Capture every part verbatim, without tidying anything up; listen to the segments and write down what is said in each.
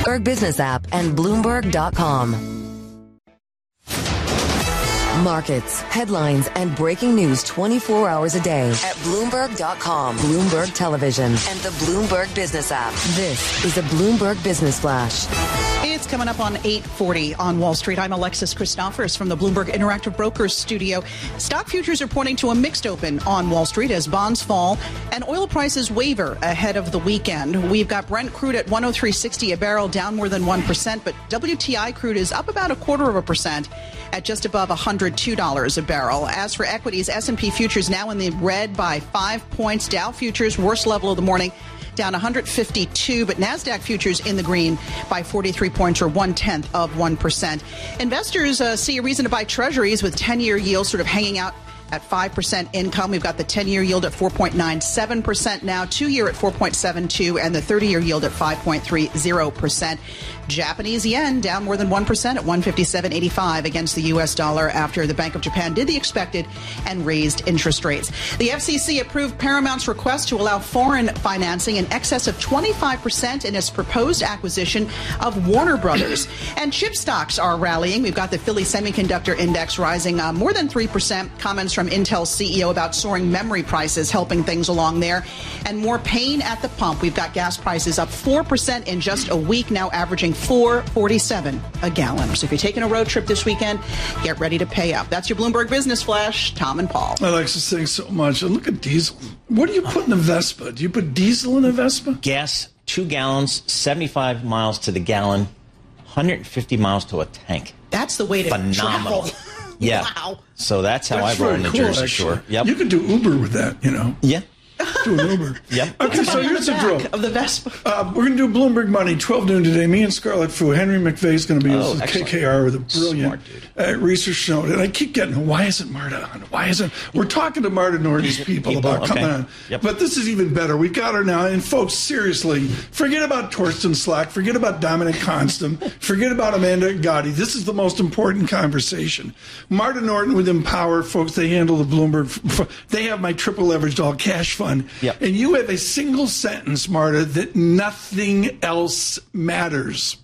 Bloomberg Business app and Bloomberg dot com. Markets, headlines, and breaking news twenty-four hours a day at Bloomberg dot com, Bloomberg Television, and the Bloomberg Business app. This is a Bloomberg Business Flash. It's coming up on eight forty on Wall Street. I'm Alexis Christophers from the Bloomberg Interactive Brokers studio. Stock futures are pointing to a mixed open on Wall Street as bonds fall and oil prices waver ahead of the weekend. We've got Brent crude at one oh three sixty a barrel, down more than one percent, but W T I crude is up about a quarter of a percent at just above one hundred two dollars a barrel. As for equities, S and P futures now in the red by five points. Dow futures, worst level of the morning, down one hundred fifty-two, but NASDAQ futures in the green by forty-three points or one-tenth of one percent. Investors uh, see a reason to buy treasuries with ten-year yields sort of hanging out at five percent income. We've got the ten-year yield at four point nine seven percent now, two-year at four point seven two, and the thirty-year yield at five point three zero percent. Japanese yen down more than one percent at one fifty-seven eighty-five against the U S dollar after the Bank of Japan did the expected and raised interest rates. The F C C approved Paramount's request to allow foreign financing in excess of twenty-five percent in its proposed acquisition of Warner Brothers. And chip stocks are rallying. We've got the Philly Semiconductor Index rising uh, more than three percent. Comments from Intel's C E O about soaring memory prices helping things along there. And more pain at the pump. We've got gas prices up four percent in just a week, now averaging four forty-seven a gallon. So if you're taking a road trip this weekend, get ready to pay up. That's your Bloomberg Business Flash. Tom and Paul. Alexis, thanks so much. And look at diesel. What do you put in a Vespa? Do you put diesel in a Vespa? Gas, two gallons, seventy-five miles to the gallon, one hundred fifty miles to a tank. That's the way to Phenomenal. travel. Yeah. Wow. So that's how That's I roll really in the cool, Jersey actually. Shore. Yep. You could do Uber with that, you know. Yeah. Do an Uber. Yep. Okay, so On here's the back drill. of the Vespa. Uh, we're going to do Bloomberg Money, twelve noon today. Me and Scarlett Fu. Henry McVeigh is going to be Oh, with K excellent. K R with a brilliant Smart dude. uh, research note. And I keep getting, why isn't Marta on? Why isn't... We're talking to Marta Norton's people, People, about coming okay. on. Yep. But this is even better. We've got her now. And folks, seriously, forget about Torsten Slack. Forget about Dominic Constant. Forget about Amanda Gotti. This is the most important conversation. Marta Norton with Empower, folks, they handle the Bloomberg. They have my triple leveraged all cash fund. Yep. And you have a single sentence, Marta, that nothing else matters.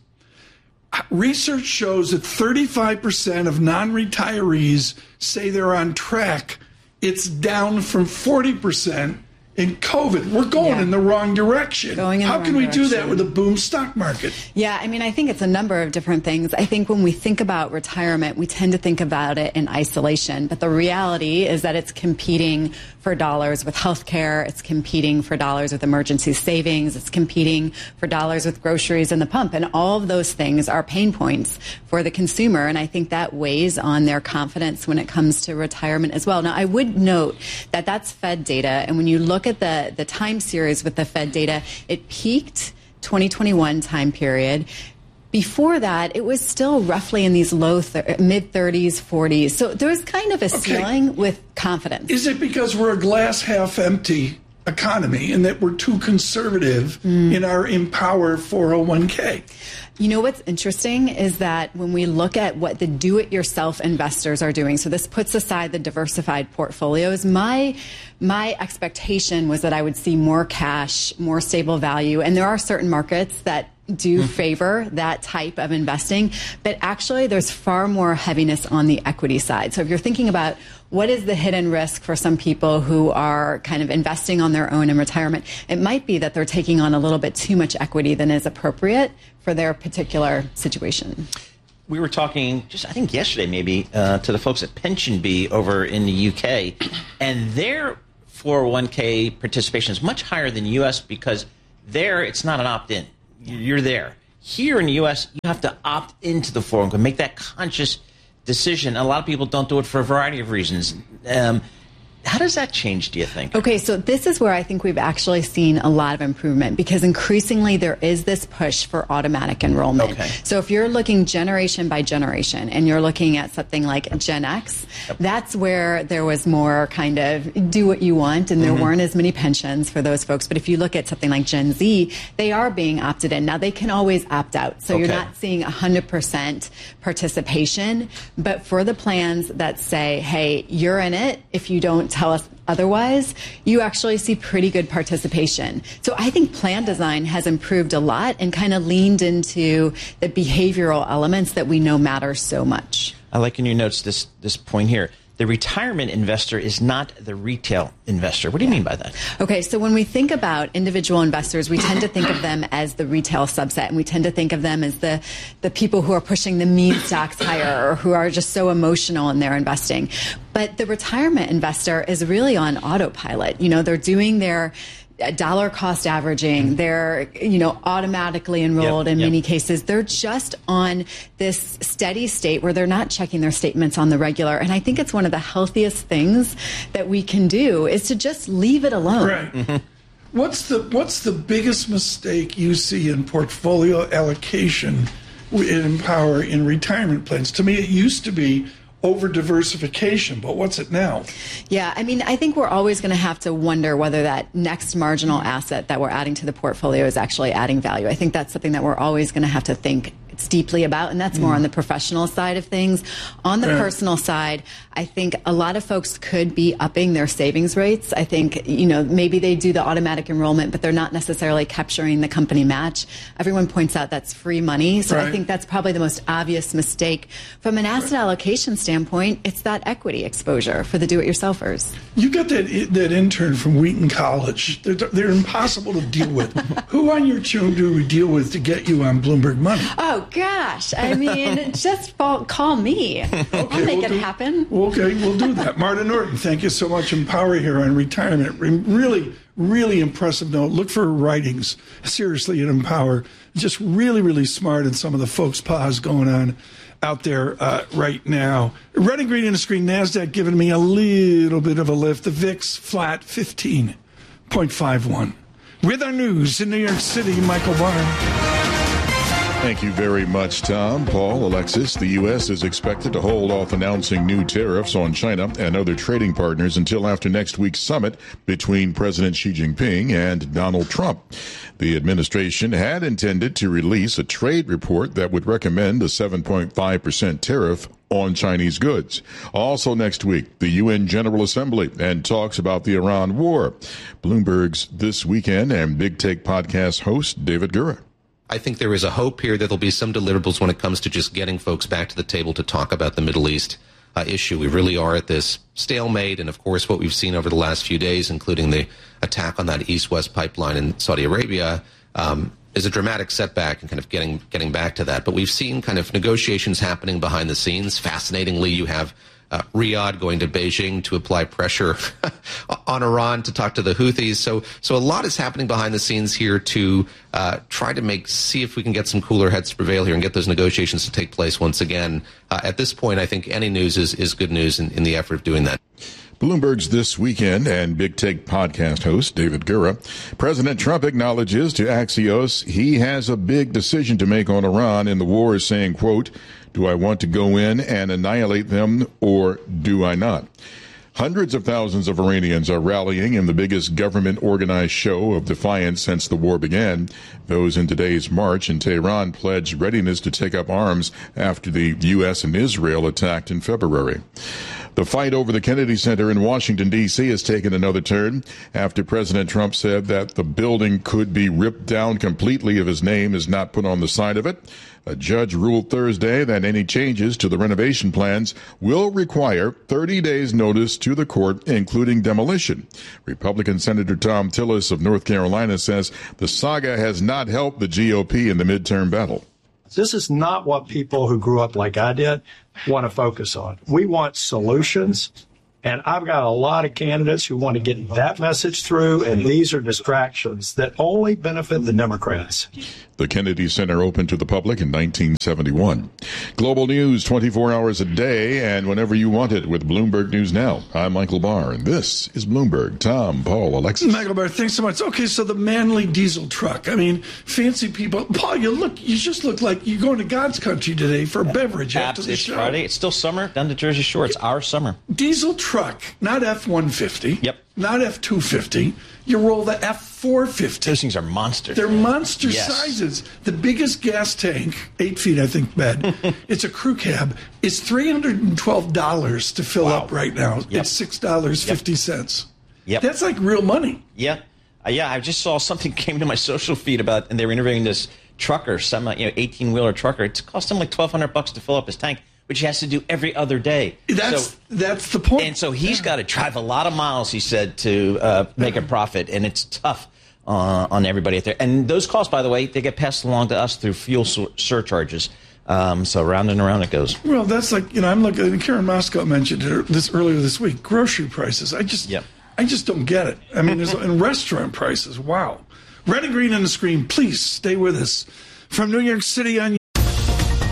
Research shows that thirty-five percent of non-retirees say they're on track. It's down from forty percent in COVID. We're going Yeah. in the wrong direction. Going in the How wrong can we do that direction. with a boom stock market? Yeah, I mean, I think it's a number of different things. I think when we think about retirement, we tend to think about it in isolation. But the reality is that it's competing for dollars with healthcare. It's competing for dollars with emergency savings. It's competing for dollars with groceries and the pump. And all of those things are pain points for the consumer. And I think that weighs on their confidence when it comes to retirement as well. Now, I would note that that's Fed data. And when you look at the, the time series with the Fed data, it peaked twenty twenty-one time period. Before that, it was still roughly in these low th- mid thirties, forties. So there was kind of a Okay. ceiling with confidence. Is it because we're a glass half empty economy and that we're too conservative Mm. in our Empower four oh one k? You know what's interesting is that when we look at what the do-it-yourself investors are doing, so this puts aside the diversified portfolios, my my expectation was that I would see more cash, more stable value, and there are certain markets that do favor that type of investing, but actually there's far more heaviness on the equity side. So if you're thinking about what is the hidden risk for some people who are kind of investing on their own in retirement, it might be that they're taking on a little bit too much equity than is appropriate for their particular situation. We were talking just, I think yesterday maybe, uh, to the folks at Pension Bee over in the U K, and their four oh one k participation is much higher than U S because there it's not an opt-in. You're there. Here in the U S, you have to opt into the four oh one k, make that conscious decision. A lot of people don't do it for a variety of reasons. Um, how does that change, do you think? Okay, so this is where I think we've actually seen a lot of improvement because increasingly there is this push for automatic enrollment. Okay. So if you're looking generation by generation and you're looking at something like Gen X, Yep. that's where there was more kind of do what you want and there Mm-hmm. weren't as many pensions for those folks. But if you look at something like Gen Z, they are being opted in. Now they can always opt out. So you're Okay. not seeing one hundred percent participation. But for the plans that say, hey, you're in it if you don't tell us otherwise, you actually see pretty good participation. So I think plan design has improved a lot and kind of leaned into the behavioral elements that we know matter so much. I like in your notes this this point here. The retirement investor is not the retail investor. What do you mean by that? Okay, so when we think about individual investors, we tend to think of them as the retail subset, and we tend to think of them as the, the people who are pushing the meme stocks higher or who are just so emotional in their investing. But the retirement investor is really on autopilot. You know, they're doing their dollar cost averaging. They're, you know, automatically enrolled yep, in yep. many cases. They're just on this steady state where they're not checking their statements on the regular. And I think it's one of the healthiest things that we can do is to just leave it alone. Right. Mm-hmm. What's the what's the biggest mistake you see in portfolio allocation in Empower in retirement plans? To me, it used to be over diversification, but what's it now? Yeah, I mean, I think we're always going to have to wonder whether that next marginal asset that we're adding to the portfolio is actually adding value. I think that's something that we're always going to have to think deeply about, and that's more mm. on the professional side of things. On the yeah. personal side, I think a lot of folks could be upping their savings rates. I think, you know, maybe they do the automatic enrollment, but they're not necessarily capturing the company match. Everyone points out that's free money, so right. I think that's probably the most obvious mistake. From an asset right. allocation standpoint, it's that equity exposure for the do-it-yourselfers. You got that that intern from Wheaton College. They're, they're impossible to deal with. Who on your team do we deal with to get you on Bloomberg Money? Oh, gosh. I mean, just fall, call me. Okay, I'll make we'll it do, happen. Okay, we'll do that. Marta Norton, thank you so much. Empower here on retirement. Really, really impressive note. Look for her writings, seriously, at Empower. Just really, really smart in some of the folks' pause going on out there uh, right now. Red and green on the screen. NASDAQ giving me a little bit of a lift. The V I X flat fifteen point five one. With our news in New York City, Michael Barr. Thank you very much, Tom, Paul, Alexis. The U S is expected to hold off announcing new tariffs on China and other trading partners until after next week's summit between President Xi Jinping and Donald Trump. The administration had intended to release a trade report that would recommend a seven point five percent tariff on Chinese goods. Also next week, the U N General Assembly and talks about the Iran war. Bloomberg's This Weekend and Big Take podcast host David Gura. I think there is a hope here that there'll be some deliverables when it comes to just getting folks back to the table to talk about the Middle East uh, issue. We really are at this stalemate. And, of course, what we've seen over the last few days, including the attack on that east-west pipeline in Saudi Arabia, um, is a dramatic setback and kind of getting getting back to that. But we've seen kind of negotiations happening behind the scenes. Fascinatingly, you have Uh, Riyadh going to Beijing to apply pressure on Iran to talk to the Houthis. So, so a lot is happening behind the scenes here to uh, try to make, see if we can get some cooler heads to prevail here and get those negotiations to take place once again. Uh, at this point, I think any news is, is good news in, in the effort of doing that. Bloomberg's This Weekend and Big Take podcast host David Gura. President Trump acknowledges to Axios he has a big decision to make on Iran in the war, saying, quote, "Do I want to go in and annihilate them or do I not?" Hundreds of thousands of Iranians are rallying in the biggest government-organized show of defiance since the war began. Those in today's march in Tehran pledged readiness to take up arms after the U S and Israel attacked in February. The fight over the Kennedy Center in Washington, D C has taken another turn after President Trump said that the building could be ripped down completely if his name is not put on the side of it. A judge ruled Thursday that any changes to the renovation plans will require thirty days notice to the court, including demolition. Republican Senator Thom Tillis of North Carolina says the saga has not helped the G O P in the midterm battle. This is not what people who grew up like I did want to focus on. We want solutions, and I've got a lot of candidates who want to get that message through, and these are distractions that only benefit the Democrats. The Kennedy Center opened to the public in nineteen seventy-one. Global news twenty-four hours a day and whenever you want it with Bloomberg News Now. I'm Michael Barr, and this is Bloomberg. Tom, Paul, Alexis. Michael Barr, thanks so much. Okay, so the manly diesel truck. I mean, fancy people. Paul, you look, you just look like you're going to God's country today for a beverage after the it's show. Friday. It's still summer down to Jersey Shore. It's our summer. Diesel truck, not F one fifty. Yep. Not F two fifty. You roll the F four fifty. Those things are monsters. They're monster yes. sizes. The biggest gas tank, eight feet, I think, bed. It's a crew cab. It's three hundred twelve dollars to fill wow. up right now. Yep. It's six dollars and fifty cents. Yep. That's like real money. Yeah. Uh, yeah, I just saw something came to my social feed about, and they were interviewing this trucker, some you know, eighteen-wheeler trucker. It cost him like twelve hundred bucks to fill up his tank, which he has to do every other day. That's so, that's the point. And so he's yeah. got to drive a lot of miles, he said, to uh, make a profit, and it's tough uh, on everybody out there. And those costs, by the way, they get passed along to us through fuel sur- surcharges. Um, so round and around it goes. Well, that's like, you know, I'm looking, and Karen Moscow mentioned it this earlier this week, grocery prices. I just, yep. I just don't get it. I mean, there's and restaurant prices. Wow. Red and green on the screen. Please stay with us. From New York City on